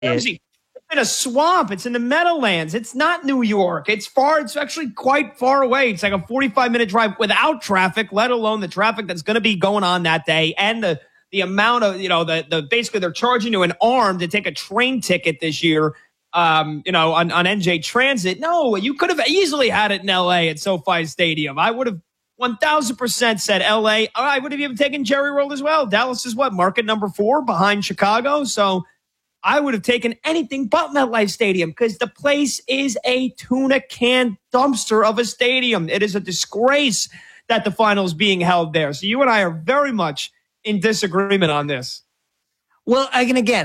it. Jersey. It's in a swamp. It's in the Meadowlands. It's not New York. It's far. It's actually quite far away. It's like a 45-minute drive without traffic, let alone the traffic that's going to be going on that day and the amount of, the basically they're charging you an arm to take a train ticket this year, on NJ Transit. No, you could have easily had it in L.A. at SoFi Stadium. I would have 1,000% said L.A. I would have even taken Jerry World as well. Dallas is market number 4 behind Chicago. So I would have taken anything but MetLife Stadium because the place is a tuna can dumpster of a stadium. It is a disgrace that the final is being held there. So you and I are very much in disagreement on this. Well, again,